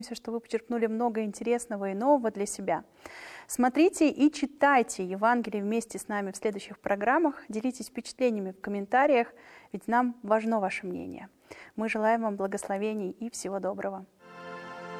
что вы почерпнули много интересного и нового для себя. Смотрите и читайте Евангелие вместе с нами в следующих программах. Делитесь впечатлениями в комментариях, ведь нам важно ваше мнение. Мы желаем вам благословений и всего доброго.